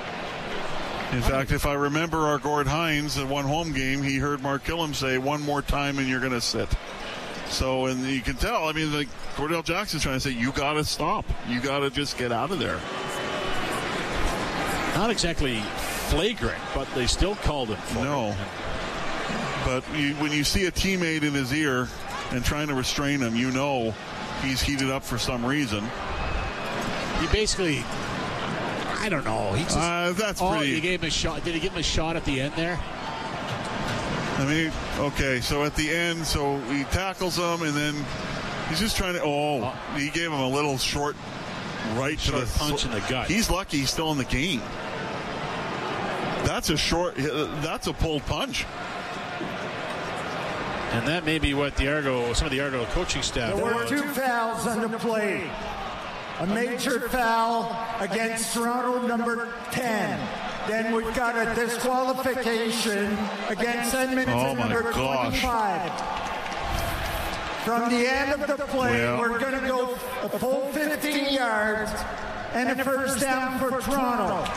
B: In fact, if I remember our Gord Hines at one home game, he heard Mark Killam say, one more time and you're going to sit. So, and you can tell, I mean, like Cordell Jackson's trying to say, you got to stop. You got to just get out of there.
A: Not exactly flagrant, but they still called him for
B: No.
A: it.
B: But you, when you see a teammate in his ear and trying to restrain him, you know he's heated up for some reason.
A: He basically, I don't know. He just,
B: uh, that's
A: oh,
B: pretty.
A: He gave him a shot. Did he give him a shot at the end there?
B: I mean, okay, so at the end, so he tackles him, and then he's just trying to. Oh, oh. He gave him a little short right
A: short
B: to the
A: punch in the gut.
B: He's lucky he's still in the game. That's a short. That's a pulled punch.
A: And that may be what the Argo, some of the Argo coaching staff.
C: There were two fouls on the play. A major foul against Toronto, number ten. Then we've got a disqualification against Edmonton,
B: oh
C: number
B: gosh.
C: twenty-five. From the end of the play, yeah. we're going to go a full fifteen yards and a first down for Toronto.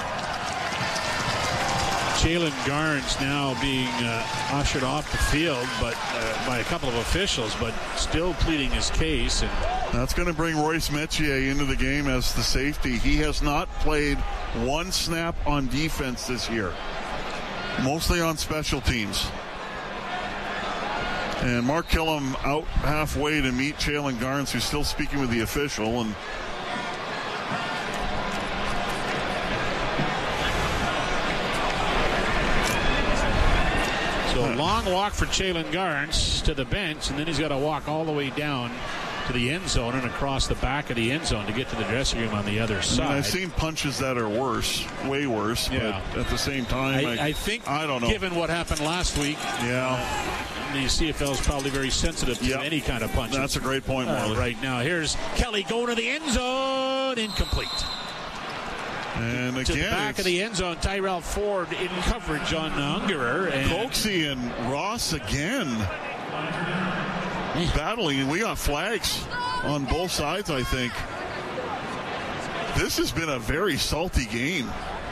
A: Shaylin Garnes now being uh, ushered off the field, but uh, by a couple of officials, but still pleading his case. And
B: that's going to bring Royce Metier into the game as the safety. He has not played one snap on defense this year, mostly on special teams. And Mark Killam out halfway to meet Shaylin Garnes, who's still speaking with the official. And
A: so a long walk for Shaylin Garnes to the bench, and then he's got to walk all the way down to the end zone and across the back of the end zone to get to the dressing room on the other side.
B: I mean, I've seen punches that are worse, way worse,
A: yeah.
B: but at the same time,
A: I,
B: I,
A: I think
B: I don't know.
A: Given what happened last week,
B: yeah,
A: uh, the C F L is probably very sensitive to
B: yep.
A: any kind of punches.
B: That's a great point,
A: uh, right now. Here's Kelly going to the end zone, incomplete.
B: And again,
A: to the back of the end zone, Tyrell Ford in coverage on Ungerer. And
B: Coxie and Ross again battling, and we got flags on both sides, I think. This has been a very salty game.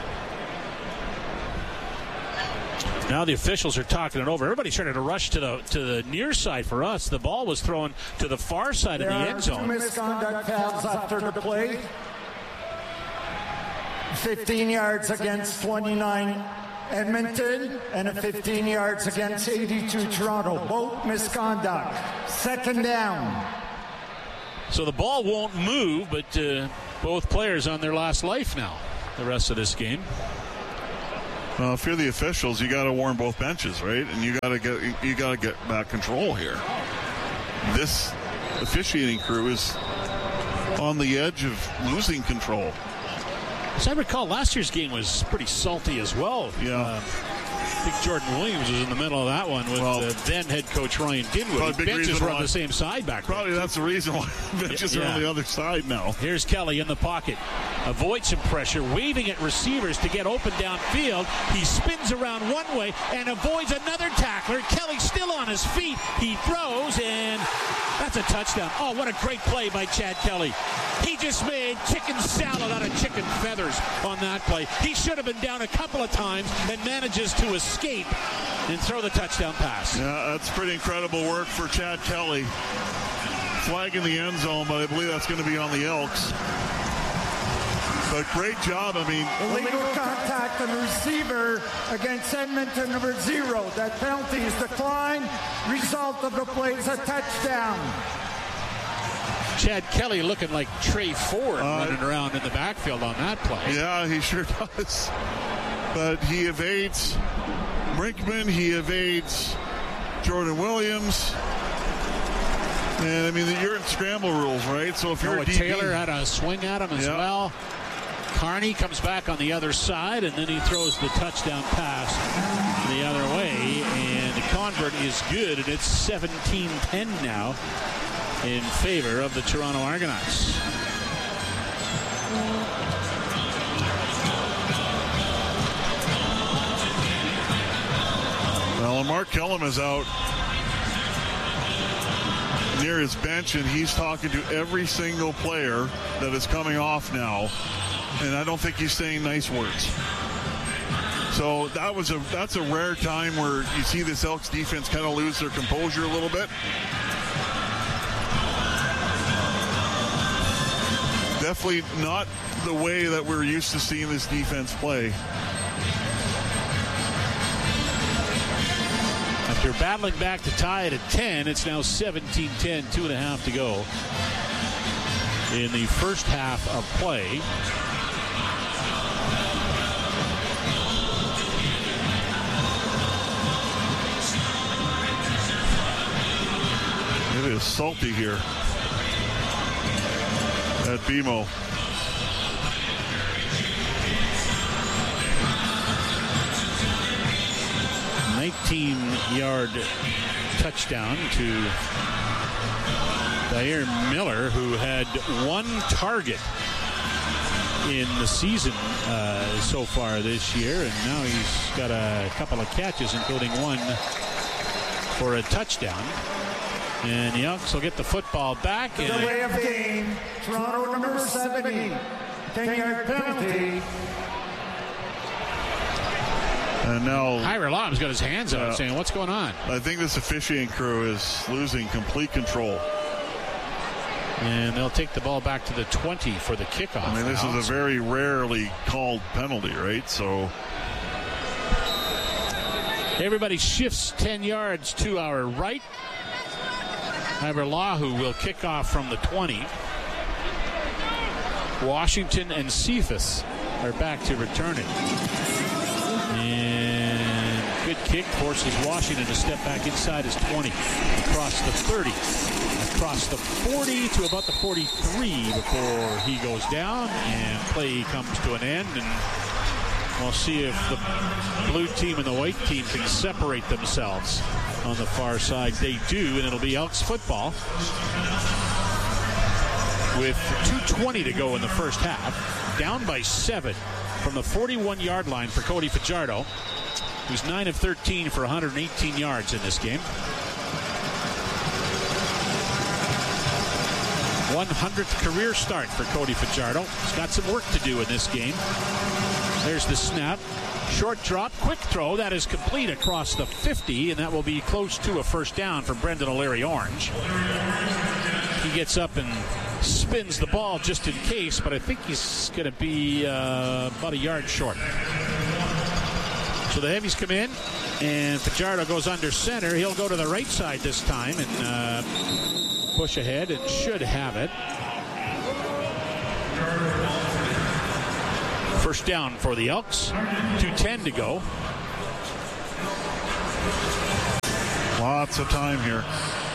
A: Now the officials are talking it over. Everybody's trying to rush to the to the near side for us. The ball was thrown to the far side
C: there
A: of the end zone.
C: There are two misconduct fouls after the play. fifteen yards against twenty-nine Edmonton, and a fifteen yards against eighty-two Toronto. Both misconduct. Second down.
A: So the ball won't move, but uh, both players on their last life now, the rest of this game.
B: Well, if you're the officials, you got to warn both benches, right? And you got to get you got to get back control here. This officiating crew is on the edge of losing control.
A: As I recall, last year's game was pretty salty as well.
B: Yeah.
A: Uh, I think Jordan Williams was in the middle of that one with well, uh, then head coach Ryan Dinwood. Benches were on the same side back there.
B: Probably that's the reason why benches yeah. are on the other side now.
A: Here's Kelly in the pocket. Avoids some pressure, waving at receivers to get open downfield. He spins around one way and avoids another tackler. Kelly still on his feet. He throws, and that's a touchdown. Oh, what a great play by Chad Kelly. He just made chicken salad out of chicken feathers on that play. He should have been down a couple of times and manages to escape and throw the touchdown pass.
B: Yeah, that's pretty incredible work for Chad Kelly. Flag in the end zone, but I believe that's going to be on the Elks. But great job. I mean,
C: illegal contact on the receiver against Edmonton, number zero. That penalty is declined. Result of the play is a touchdown.
A: Chad Kelly looking like Trey Ford uh, running around in the backfield on that play.
B: Yeah, he sure does. But he evades Brinkman. He evades Jordan Williams. And, I mean, you're in scramble rules, right? So if you're
A: Noah
B: a D B,
A: Taylor had a swing at him as yeah. well. Carney comes back on the other side, and then he throws the touchdown pass the other way. And the convert is good, and it's seventeen ten now in favor of the Toronto Argonauts.
B: Well, Mark Kellum is out near his bench, and he's talking to every single player that is coming off now, and I don't think he's saying nice words. So that was a that's a rare time where you see this Elks defense kind of lose their composure a little bit. Definitely not the way that we're used to seeing this defense play.
A: After battling back to tie it at ten, it's now seventeen ten, two and a half to go in the first half of play.
B: It is salty here at B M O.
A: nineteen-yard touchdown to Zaire Miller, who had one target in the season uh, so far this year, and now he's got a couple of catches, including one for a touchdown. And the Elks will get the football back.
C: The way of game, Toronto number seventy, ten-yard penalty.
B: And now
A: Ira Lob's got his hands out uh, saying, what's going on?
B: I think this officiating crew is losing complete control.
A: And they'll take the ball back to the twenty for the kickoff.
B: I mean, this now. is a very rarely called penalty, right? So
A: everybody shifts ten yards to our right. Iverlahu will kick off from the twenty. Washington and Cephas are back to return it. And good kick forces Washington to step back inside his twenty. Across the thirty. Across the forty to about the forty-three before he goes down. And play comes to an end. And we'll see if the blue team and the white team can separate themselves on the far side. They do, and it'll be Elks football with two twenty to go in the first half. Down by seven from the forty-one-yard line for Cody Fajardo, who's nine of thirteen for one hundred eighteen yards in this game. one hundredth career start for Cody Fajardo. He's got some work to do in this game. There's the snap. Short drop, quick throw. That is complete across the fifty, and that will be close to a first down for Brendan O'Leary Orange. He gets up and spins the ball just in case, but I think he's going to be uh, about a yard short. So the heavies come in, and Fajardo goes under center. He'll go to the right side this time and uh, push ahead and should have it. First down for the Elks. two ten to go.
B: Lots of time here.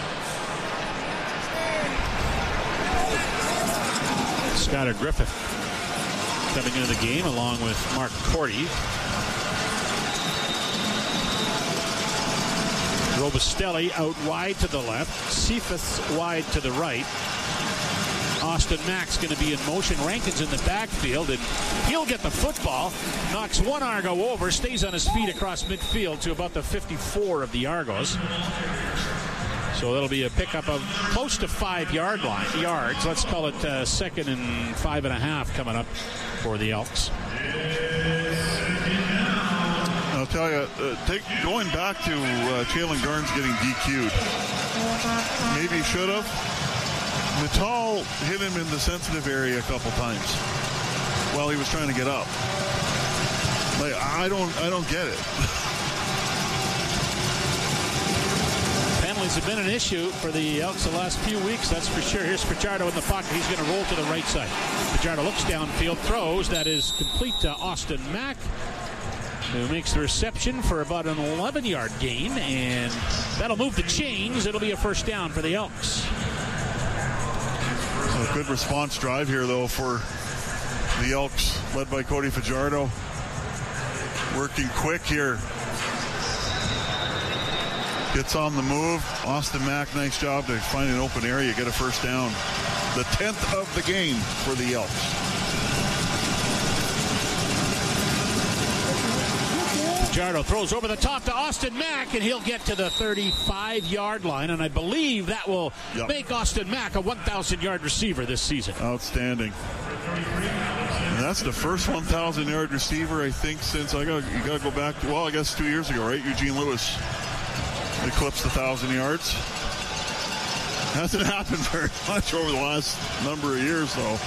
A: Skylar Griffith coming into the game along with Mark Cordy. Robustelli out wide to the left. Cephas wide to the right. Austin Mack's going to be in motion. Rankin's in the backfield, and he'll get the football. Knocks one Argo over, stays on his feet across midfield to about the fifty-four of the Argos. So that'll be a pickup of close to five yard line yards. Let's call it uh, second and five and a half coming up for the Elks.
B: I'll tell you, uh, take, going back to uh, Jalen Garnes getting D Q'd. Maybe he should have. Natal hit him in the sensitive area a couple times while he was trying to get up. Like, I don't, I don't get it.
A: Penalties have been an issue for the Elks the last few weeks, that's for sure. Here's Fajardo in the pocket. He's going to roll to the right side. Fajardo looks downfield, throws. That is complete to Austin Mack, who makes the reception for about an eleven yard gain, and that'll move the chains. It'll be a first down for the Elks.
B: A good response drive here, though, for the Elks, led by Cody Fajardo. Working quick here. Gets on the move. Austin Mack, nice job to find an open area, get a first down. The tenth of the game for the Elks.
A: Fajardo throws over the top to Austin Mack, and he'll get to the thirty-five yard line, and I believe that will yep. make Austin Mack a one thousand yard receiver this season.
B: Outstanding. And that's the first one thousand yard receiver, I think, since I got you got to go back to, well, I guess two years ago, right? Eugene Lewis eclipsed one thousand yards. Hasn't happened very much over the last number of years, though.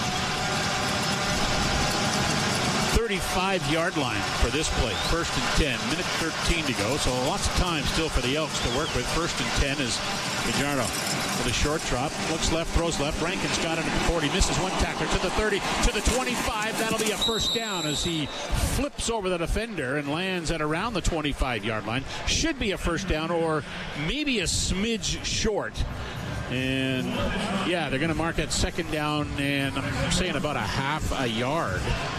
A: thirty-five yard line for this play. First and ten. Minute thirteen to go. So lots of time still for the Elks to work with. First and ten is Fajardo with a short drop. Looks left, throws left. Rankin's got it at the forty. Misses one tackler to the thirty, to the twenty-five. That'll be a first down as he flips over the defender and lands at around the twenty-five yard line. Should be a first down, or maybe a smidge short. And yeah, they're going to mark it second down, and I'm saying about a half a yard.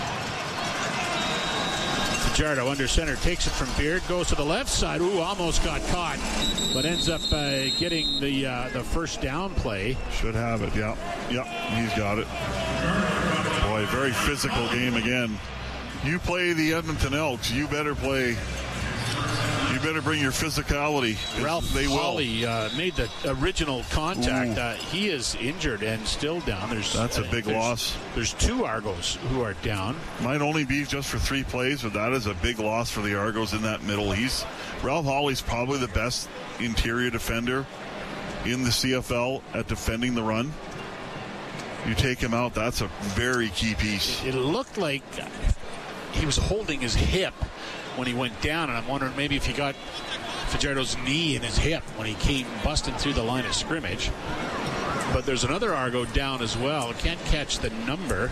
A: Fajardo under center, takes it from Beard, goes to the left side. Ooh, almost got caught, but ends up uh, getting the uh, the first down play.
B: Should have it, yeah. Yep, he's got it. Boy, very physical game again. You play the Edmonton Elks, you better play... You better bring your physicality.
A: Ralph
B: they
A: Hawley uh, made the original contact. Uh, he is injured and still down. There's
B: That's a big
A: there's,
B: loss.
A: There's two Argos who are down.
B: Might only be just for three plays, but that is a big loss for the Argos in that middle. He's Ralph Hawley's probably the best interior defender in the C F L at defending the run. You take him out, that's a very key piece.
A: It, it looked like he was holding his hip when he went down, and I'm wondering maybe if he got Fajardo's knee in his hip when he came busting through the line of scrimmage. But there's another Argo down as well. Can't catch the number.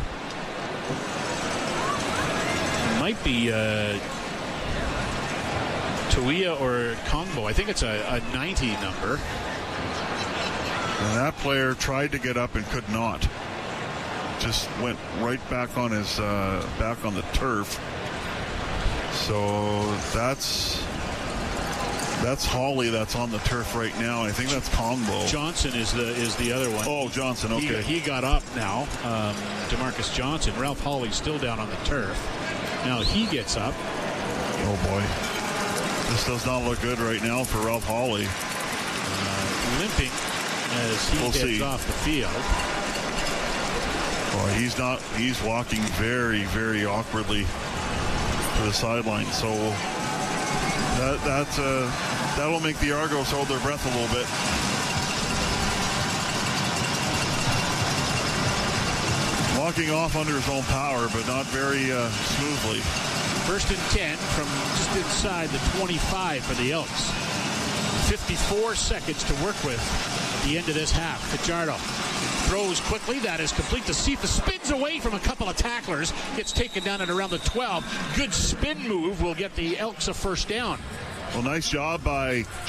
A: Might be uh, Tuia or Kongbo. I think it's a, a ninety number.
B: And that player tried to get up and could not. Just went right back on his uh, back on the turf. So that's that's Hawley that's on the turf right now. I think that's Kongbo.
A: Johnson is the is the other one.
B: Oh, Johnson, okay.
A: He, he got up now. Um, DeMarcus Johnson. Ralph Hawley's still down on the turf. Now he gets up.
B: Oh, boy. This does not look good right now for Ralph Hawley.
A: Uh, limping as he
B: we'll
A: heads
B: see.
A: off the field.
B: Boy, he's not, he's walking very, very awkwardly to the sideline. So that that's uh, that'll make the Argos hold their breath a little bit. walking off under his own power, but not very uh, smoothly.
A: First and ten from just inside the twenty-five for the Elks. fifty-four seconds to work with at the end of this half. Fajardo throws quickly. That is complete to Sifa. Spins away from a couple of tacklers. Gets taken down at around the twelve. Good spin move will get the Elks a first down.
B: Well, nice job by